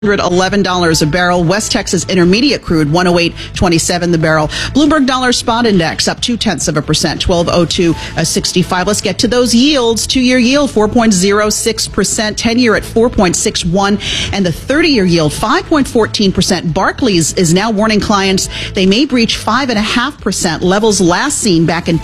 $11 a barrel. West Texas Intermediate crude, 108.27 the barrel. Bloomberg Dollar Spot Index up 0.2%, 1202.65. Let's get to those yields. 2-year yield, 4.06%, 10-year at 4.61, and the 30-year yield, 5.14%. Barclays is now warning clients they may breach 5.5%, levels last seen back in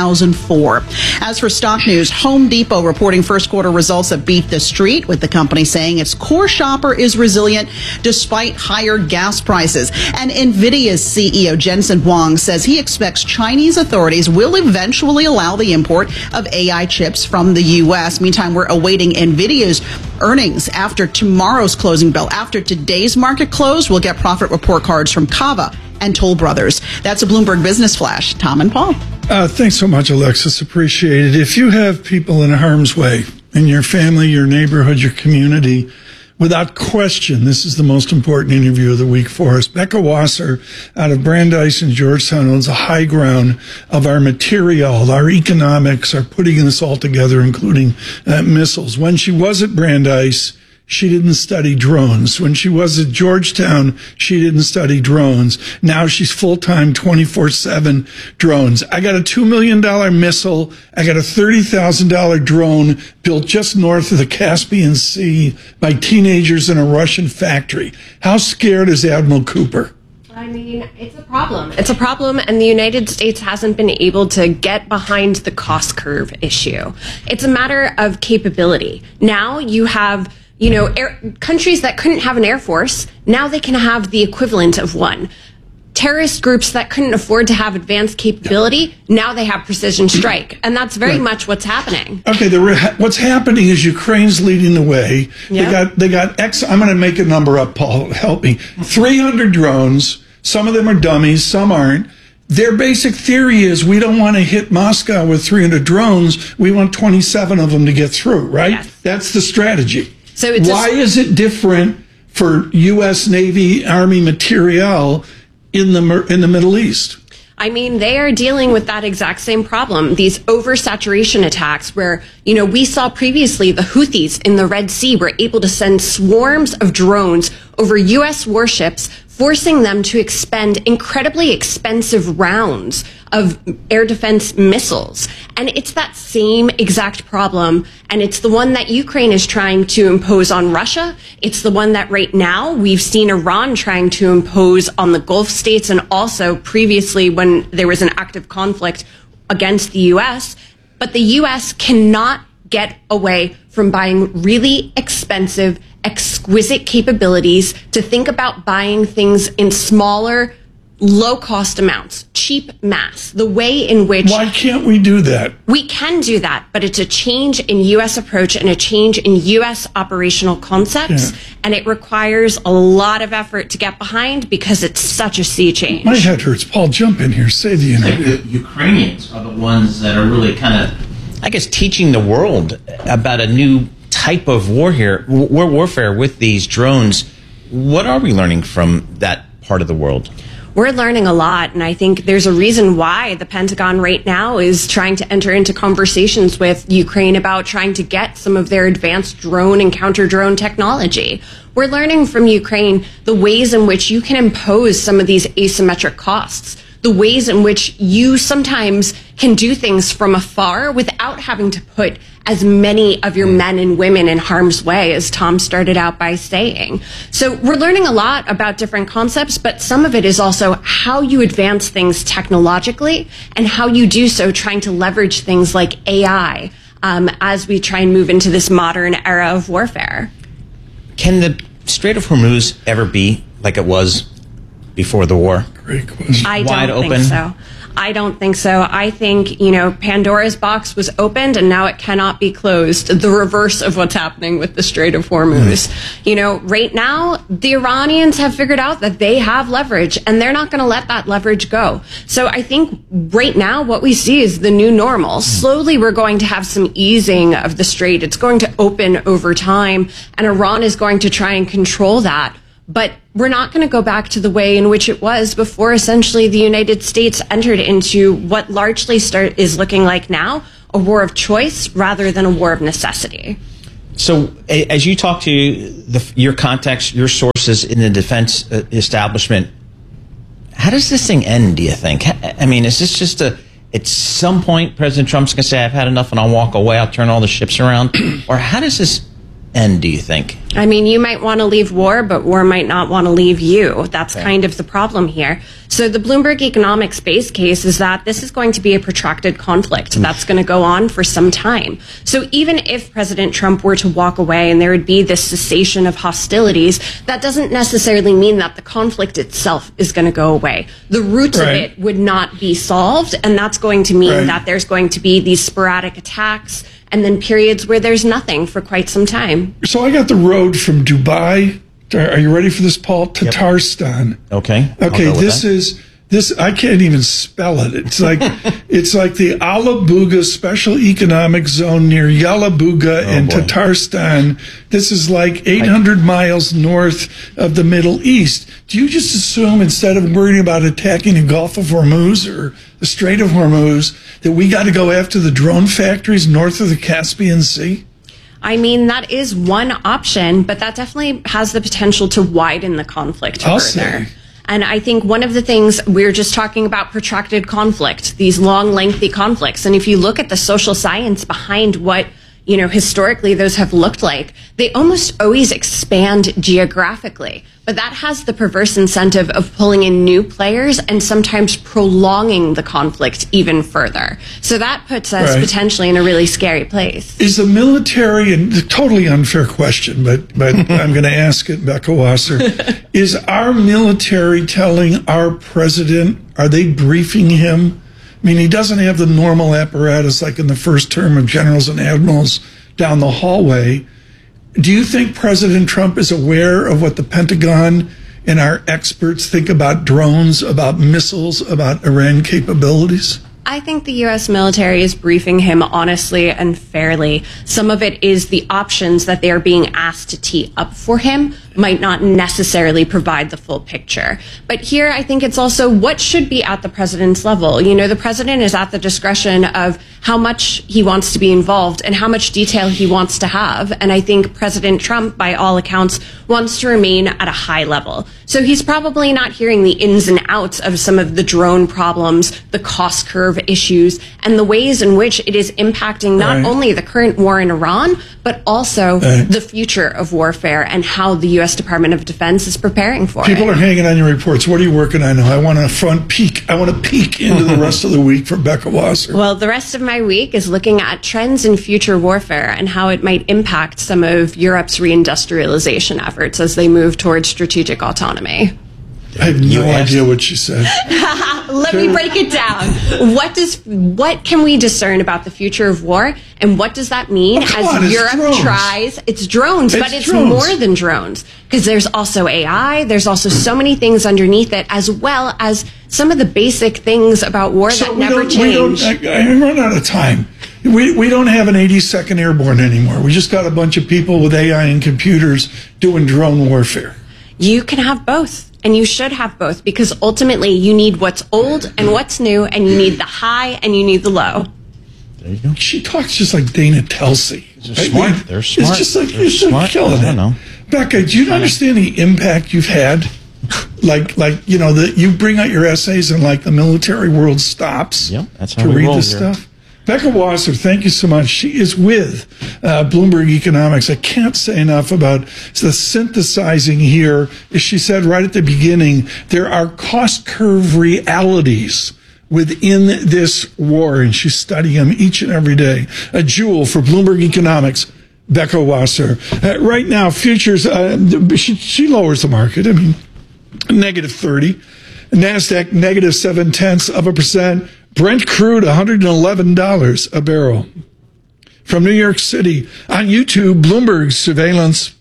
2004. As for stock news, Home Depot reporting first quarter results that beat the street, with the company saying its core shopper is resilient despite higher gas prices. And NVIDIA's CEO Jensen Huang says he expects Chinese authorities will eventually allow the import of AI chips from the U.S. Meantime, we're awaiting NVIDIA's earnings after tomorrow's closing bell. After today's market close, we'll get profit report cards from Kava and Toll Brothers. That's a Bloomberg Business Flash. Tom and Paul. Thanks so much, Alexis. Appreciate it. If you have people in harm's way in your family, your neighborhood, your community, without question, this is the most important interview of the week for us. Becca Wasser out of Brandeis and Georgetown owns a high ground of our material, our economics, our putting this all together, including missiles. When she was at Brandeis, she didn't study drones. When she was at Georgetown, she didn't study drones. Now she's full-time 24/7 drones. I got a $2 million missile. I got a $30,000 drone built just north of the Caspian Sea by teenagers in a Russian factory. How scared is Admiral Cooper? I mean, it's a problem. It's a problem, and the United States hasn't been able to get behind the cost curve issue. It's a matter of capability. Now you have countries that couldn't have an air force, now they can have the equivalent of one. Terrorist groups that couldn't afford to have advanced capability, now they have precision strike. And that's very much what's happening. Okay, what's happening is Ukraine's leading the way. Yep. They got I'm going to make a number up, Paul, help me. 300 drones. Some of them are dummies, some aren't. Their basic theory is we don't want to hit Moscow with 300 drones. We want 27 of them to get through, right? Yes. That's the strategy. So it's why is it different for U.S. Navy, Army materiel in the Middle East? I mean, they are dealing with that exact same problem. These oversaturation attacks where, we saw previously the Houthis in the Red Sea were able to send swarms of drones over U.S. warships, forcing them to expend incredibly expensive rounds of air defense missiles. And it's that same exact problem. And it's the one that Ukraine is trying to impose on Russia. It's the one that right now we've seen Iran trying to impose on the Gulf states, and also previously when there was an active conflict against the U.S. But the U.S. cannot get away from buying really expensive, exquisite capabilities to think about buying things in smaller, low-cost amounts, cheap mass, the way in which... Why can't we do that? We can do that, but it's a change in U.S. approach and a change in U.S. operational concepts, and it requires a lot of effort to get behind because it's such a sea change. My head hurts. Paul, jump in here. Say the interview. The Ukrainians are the ones that are really kind of, teaching the world about a new type of warfare with these drones. What are we learning from that part of the world? We're learning a lot, and I think there's a reason why the Pentagon right now is trying to enter into conversations with Ukraine about trying to get some of their advanced drone and counter-drone technology. We're learning from Ukraine the ways in which you can impose some of these asymmetric costs, the ways in which you sometimes can do things from afar without having to put as many of your men and women in harm's way, as Tom started out by saying. So we're learning a lot about different concepts, but some of it is also how you advance things technologically and how you do so trying to leverage things like AI as we try and move into this modern era of warfare. Can the Strait of Hormuz ever be like it was before the war? Great question. I don't think so. I don't think so. I think, Pandora's box was opened and now it cannot be closed. The reverse of what's happening with the Strait of Hormuz. Right now, the Iranians have figured out that they have leverage and they're not going to let that leverage go. So I think right now what we see is the new normal. Slowly we're going to have some easing of the strait. It's going to open over time, and Iran is going to try and control that. But we're not going to go back to the way in which it was before essentially the United States entered into what largely is looking like now a war of choice rather than a war of necessity. So, as you talk to your contacts, your sources in the defense establishment, how does this thing end, do you think? I mean, is this just at some point, President Trump's going to say, I've had enough and I'll walk away, I'll turn all the ships around? Or how does this end, do you think? I mean, you might want to leave war, but war might not want to leave you. That's kind of the problem here. So the Bloomberg Economics base case is that this is going to be a protracted conflict that's going to go on for some time. So even if President Trump were to walk away and there would be this cessation of hostilities, that doesn't necessarily mean that the conflict itself is going to go away. The roots of it would not be solved, and that's going to mean that there's going to be these sporadic attacks and then periods where there's nothing for quite some time. So I got the road from Dubai. Are you ready for this, Paul? Tatarstan. Okay. Okay. This. I can't even spell it. It's like the Alabuga Special Economic Zone near Yalabuga in Tatarstan. This is like 800 miles north of the Middle East. Do you just assume instead of worrying about attacking the Gulf of Hormuz or the Strait of Hormuz that we got to go after the drone factories north of the Caspian Sea? I mean, that is one option, but that definitely has the potential to widen the conflict further. And I think one of the things we're just talking about protracted conflict, these long, lengthy conflicts. And if you look at the social science behind what, historically those have looked like, they almost always expand geographically. But that has the perverse incentive of pulling in new players and sometimes prolonging the conflict even further. So that puts us potentially in a really scary place. Is the military, and a totally unfair question, but I'm going to ask it, Becca Wasser, is our military telling our president, are they briefing him? I mean, he doesn't have the normal apparatus like in the first term of generals and admirals down the hallway. Do you think President Trump is aware of what the Pentagon and our experts think about drones, about missiles, about Iran capabilities? I think the U.S. military is briefing him honestly and fairly. Some of it is the options that they are being asked to tee up for him might not necessarily provide the full picture. But here, I think it's also what should be at the president's level. The president is at the discretion of how much he wants to be involved and how much detail he wants to have. And I think President Trump, by all accounts, wants to remain at a high level. So he's probably not hearing the ins and outs of some of the drone problems, the cost curve issues, and the ways in which it is impacting not only the current war in Iran, but also the future of warfare and how the U.S. Department of Defense is preparing for it. People are hanging on your reports. What are you working on? I want a front peek. I want to peek into the rest of the week for Becca Wasser. Well, the rest of my week is looking at trends in future warfare and how it might impact some of Europe's reindustrialization efforts as they move towards strategic autonomy. I have no idea what she said. Let me break it down. What can we discern about the future of war, and what does that mean as Europe tries? It's drones, but it's more than drones, because there's also AI. There's also so many things underneath it, as well as some of the basic things about war that never change. I run out of time. We don't have an 82nd Airborne anymore. We just got a bunch of people with AI and computers doing drone warfare. You can have both. And you should have both, because ultimately you need what's old and what's new, and you need the high and you need the low. There you go. She talks just like Dana Telsey. They're smart. They're smart. It's just like you're so killing it. I don't know. Becca, do you understand the impact you've had? You bring out your essays and like the military world stops that's how to we read roll this here. stuff. Becca Wasser, thank you so much. She is with Bloomberg Economics. I can't say enough about the synthesizing here. As she said right at the beginning, there are cost curve realities within this war, and she's studying them each and every day. A jewel for Bloomberg Economics, Becca Wasser. Right now, futures, she lowers the market. I mean, negative 30. NASDAQ, negative 0.7%. Brent crude, $111 a barrel. From New York City, on YouTube, Bloomberg Surveillance.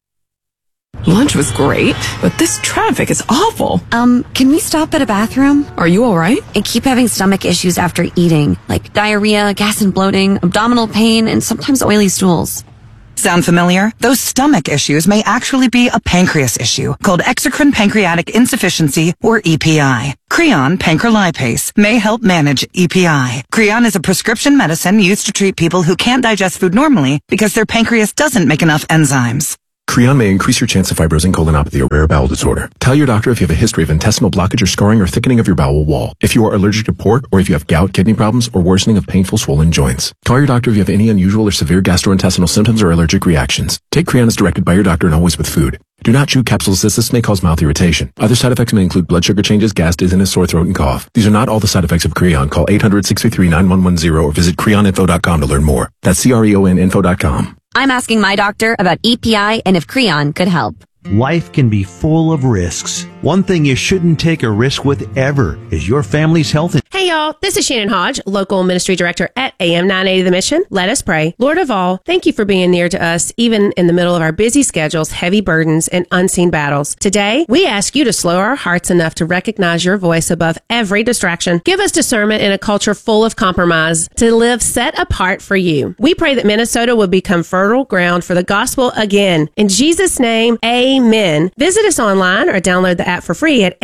Lunch was great, but this traffic is awful. Can we stop at a bathroom? Are you all right? I keep having stomach issues after eating, like diarrhea, gas and bloating, abdominal pain, and sometimes oily stools. Sound familiar? Those stomach issues may actually be a pancreas issue called exocrine pancreatic insufficiency, or EPI. Creon pancrelipase may help manage EPI. Creon is a prescription medicine used to treat people who can't digest food normally because their pancreas doesn't make enough enzymes. Creon may increase your chance of fibrosing colonopathy, a rare bowel disorder. Tell your doctor if you have a history of intestinal blockage or scarring or thickening of your bowel wall. If you are allergic to pork, or if you have gout, kidney problems, or worsening of painful swollen joints. Call your doctor if you have any unusual or severe gastrointestinal symptoms or allergic reactions. Take Creon as directed by your doctor and always with food. Do not chew capsules as this may cause mouth irritation. Other side effects may include blood sugar changes, gas, dizziness, sore throat, and cough. These are not all the side effects of Creon. Call 800-633-9110 or visit creoninfo.com to learn more. That's CREONinfo.com. I'm asking my doctor about EPI and if Creon could help. Life can be full of risks. One thing you shouldn't take a risk with ever is your family's health. Hey y'all, this is Shannon Hodge, local ministry director at AM 980 The Mission. Let us pray. Lord of all, thank you for being near to us, even in the middle of our busy schedules, heavy burdens, and unseen battles. Today, we ask you to slow our hearts enough to recognize your voice above every distraction. Give us discernment in a culture full of compromise to live set apart for you. We pray that Minnesota will become fertile ground for the gospel again. In Jesus' name, amen. Visit us online or download the app for free at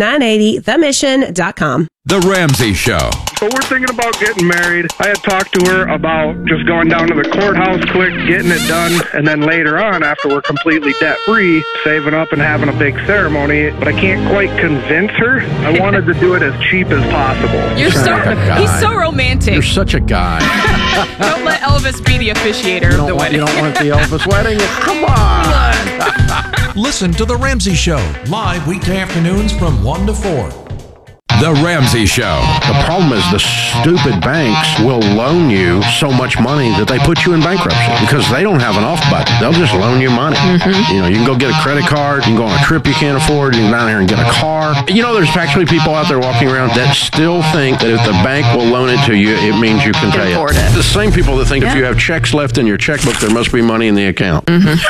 am980themission.com. The Ramsey Show. So we're thinking about getting married. I had talked to her about just going down to the courthouse quick, getting it done, and then later on, after we're completely debt-free, saving up and having a big ceremony. But I can't quite convince her. I wanted to do it as cheap as possible. He's so romantic. You're such a guy. Don't let Elvis be the officiator of the wedding. You don't want the Elvis wedding? Come on. Listen to The Ramsey Show, live weekday afternoons from 1 to 4. The Ramsey Show. The problem is the stupid banks will loan you so much money that they put you in bankruptcy because they don't have an off button. They'll just loan you money. You know, you can go get a credit card. You can go on a trip you can't afford. You can go down here and get a car. You know, there's actually people out there walking around that still think that if the bank will loan it to you, it means you can pay it. The same people that think if you have checks left in your checkbook, there must be money in the account.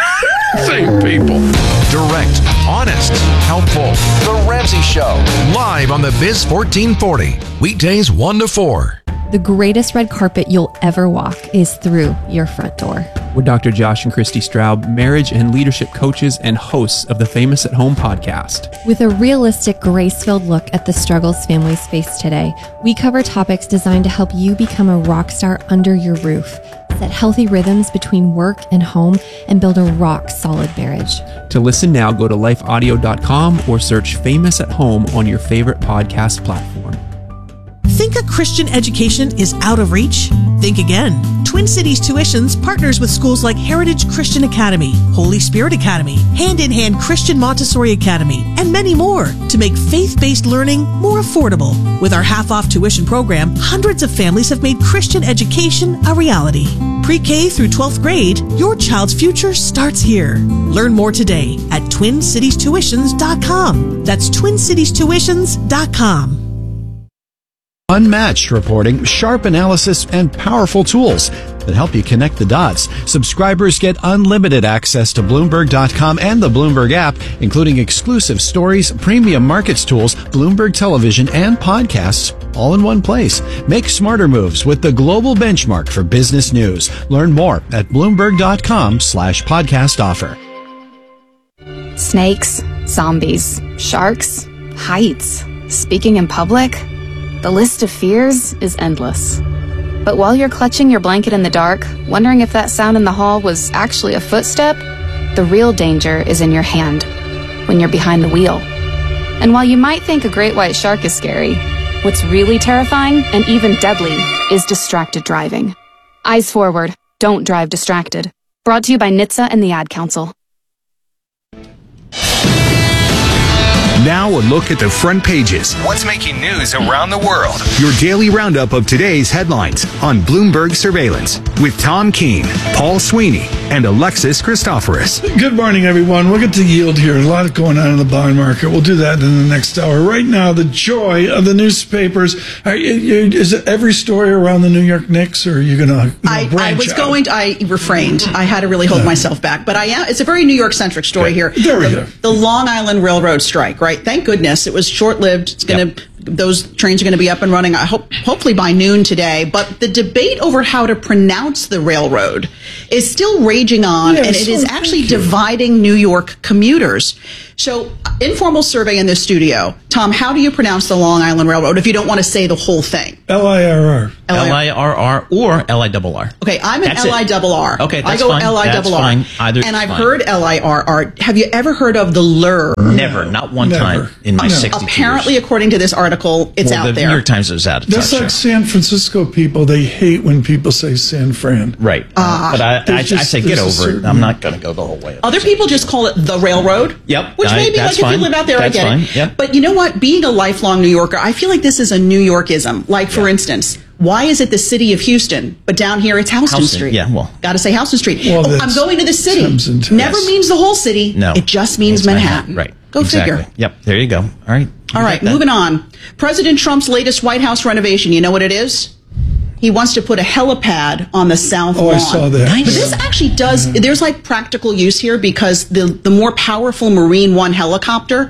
Same people. Direct, honest, helpful. The Ramsey Show, live on the Biz 1440. Weekdays 1 to 4. The greatest red carpet you'll ever walk is through your front door. We're Dr. Josh and Christy Straub, marriage and leadership coaches and hosts of the Famous at Home podcast. With a realistic, grace-filled look at the struggles families face today, we cover topics designed to help you become a rock star under your roof, set healthy rhythms between work and home, and build a rock-solid marriage. To listen now, go to lifeaudio.com or search Famous at Home on your favorite podcast platform. Think a Christian education is out of reach? Think again. Twin Cities Tuitions partners with schools like Heritage Christian Academy, Holy Spirit Academy, Hand in Hand Christian Montessori Academy, and many more to make faith-based learning more affordable. With our half-off tuition program, hundreds of families have made Christian education a reality. Pre-K through 12th grade, your child's future starts here. Learn more today at TwinCitiesTuitions.com. That's TwinCitiesTuitions.com. Unmatched reporting, sharp analysis, and powerful tools that help you connect the dots. Subscribers get unlimited access to Bloomberg.com and the Bloomberg app, including exclusive stories, premium markets tools, Bloomberg television, and podcasts, all in one place. Make smarter moves with the global benchmark for business news. Learn more at Bloomberg.com/podcast offer. Snakes, zombies, sharks, heights, speaking in public. The list of fears is endless. But while you're clutching your blanket in the dark, wondering if that sound in the hall was actually a footstep, the real danger is in your hand, when you're behind the wheel. And while you might think a great white shark is scary, what's really terrifying and even deadly is distracted driving. Eyes forward, don't drive distracted. Brought to you by NHTSA and the Ad Council. Now a look at the front pages. What's making news around the world? Your daily roundup of today's headlines on Bloomberg Surveillance with Tom Keene, Paul Sweeney, and Alexis Christoforous. Good morning, everyone. We'll get to yield here. A lot going on in the bond market. We'll do that in the next hour. Right now, the joy of the newspapers. Is it every story around the New York Knicks, or are you going to branch out? I refrained. I had to really hold myself back. But it's a very New York-centric story here. There we go. The Long Island Railroad strike, right? Thank goodness it was short-lived. It's going to those trains are going to be up and running, hopefully by noon today. But the debate over how to pronounce the railroad is still raging on, and it is actually dividing New York commuters. So, informal survey in the studio. Tom, how do you pronounce the Long Island Railroad if you don't want to say the whole thing? L-I-R-R. L-I-R-R or L-I-R-R. Okay, I'm an L-I-R-R. Okay, that's I go fine. L-I-R-R. That's fine. Either and I've fine. heard L-I-R-R. Have you ever heard of the LUR? Never, not one time in my 62 Apparently, years. according to this article, it's out the there. New York Times is out of That's touch. like San Francisco people. They hate when people say San Fran. Right. But I say get over it. I'm not going to go the whole way. Other people just call it the railroad. Yep. Which may be like that's if fine. you live out there, That's I get fine. it. Yep. But you know what? Being a lifelong New Yorker, I feel like this is a New Yorkism. Like, for instance, why is it the city of Houston, but down here it's Houston Street? Yeah, well. Got to say Houston Street. Well, I'm going to the city. Thames and Never Thames. means the whole city. No. It just means It's Manhattan. Right. Go exactly. figure. Yep. There you go. All right. All right, moving on. President Trump's latest White House renovation, you know what it is? He wants to put a helipad on the south lawn. I saw that. But this actually does, there's like practical use here because the more powerful Marine One helicopter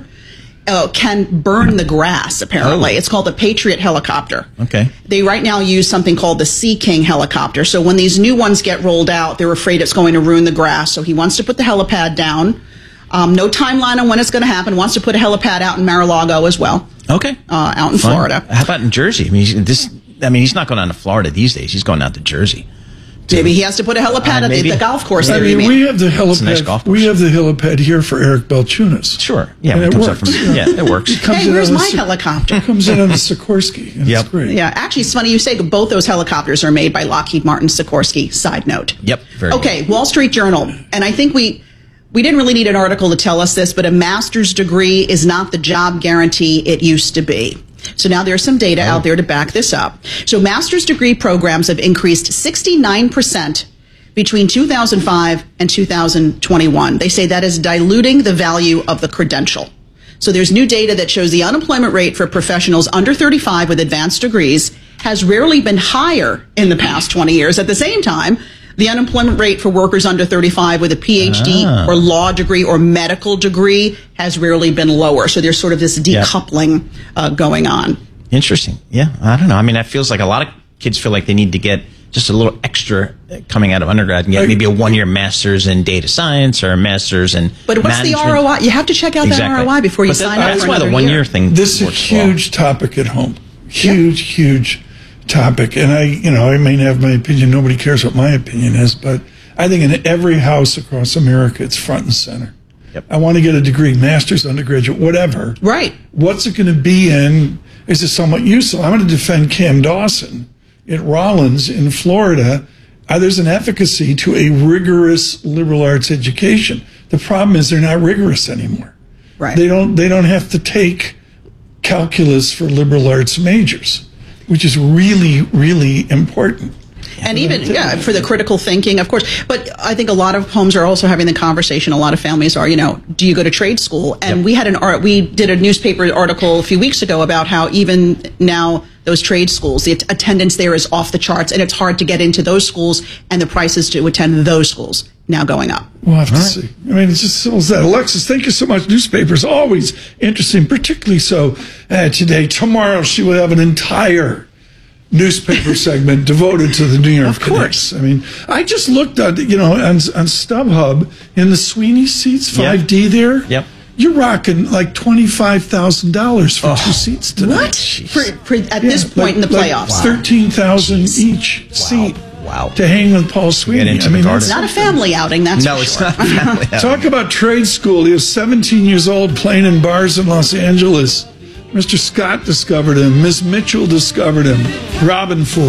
can burn the grass, apparently. Oh. It's called the Patriot helicopter. Okay. They right now use something called the Sea King helicopter. So when these new ones get rolled out, they're afraid it's going to ruin the grass. So he wants to put the helipad down. No timeline on when it's going to happen. Wants to put a helipad out in Mar-a-Lago as well. Okay. Out in Fine. Florida. How about in Jersey? I mean, he's not going down to Florida these days. He's going out to Jersey. Maybe he has to put a helipad at maybe. the golf course. I there, you mean, mean. we have the It's a nice golf helipad. course. We have the helipad here for Eric Balchunas. Sure. Yeah. And when it comes works. up it works. He comes Hey, in where's on the my Si- helicopter? Comes in on the Sikorsky. And Yep. It's great. Yeah, actually, it's funny you say both those helicopters are made by Lockheed Martin Sikorsky. Side note. Yep. Very Okay, Wall Street Journal, and I think we didn't really need an article to tell us this, but a master's degree is not the job guarantee it used to be. So now there's some data out there to back this up. So master's degree programs have increased 69% between 2005 and 2021. They say that is diluting the value of the credential. So there's new data that shows the unemployment rate for professionals under 35 with advanced degrees has rarely been higher in the past 20 years. At the same time, the unemployment rate for workers under 35 with a PhD or law degree or medical degree has rarely been lower. So there's sort of this decoupling going on. Interesting. Yeah. I don't know. I mean, it feels like a lot of kids feel like they need to get just a little extra coming out of undergrad and get maybe a 1-year master's in data science or a master's in But what's the management. ROI? You have to check out Exactly. that ROI before you But sign up that's for why the another 1 year. year thing This is a works well. huge topic at home. Huge topic. And I may have my opinion. Nobody cares what my opinion is, but I think in every house across America, it's front and center. Yep. I want to get a degree, master's, undergraduate, whatever. Right. What's it going to be in? Is it somewhat useful? I'm going to defend Cam Dawson at Rollins in Florida. There's an efficacy to a rigorous liberal arts education. The problem is they're not rigorous anymore. Right. They don't have to take calculus for liberal arts majors, which is really, really important. And even, for the critical thinking, of course. But I think a lot of homes are also having the conversation. A lot of families are, do you go to trade school? And we did a newspaper article a few weeks ago about how even now those trade schools, the attendance there is off the charts, and it's hard to get into those schools, and the prices to attend those schools now going up. We'll have to see. I mean, it's just simple as that. Alexis, thank you so much. Newspapers, always interesting, particularly so today. Tomorrow, she will have an entire newspaper segment devoted to the New York Knicks. I mean, I just looked at, on StubHub in the Sweeney seats, 5D there. Yep. You're rocking like $25,000 for 2 seats tonight. What? At this point in the playoffs? $13,000 each seat. Wow. To hang with Paul Sweeney. Get into the garden. It's not a family outing, that's for sure. It's not a family outing. Talk about trade school. He was 17 years old playing in bars in Los Angeles. Mr. Scott discovered him. Miss Mitchell discovered him. Robin Ford.